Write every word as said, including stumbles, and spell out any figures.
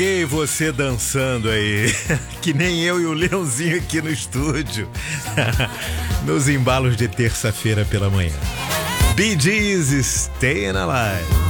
E você dançando aí, que nem eu e o Leãozinho aqui no estúdio, nos embalos de terça-feira pela manhã. Bee Gees, Staying Alive.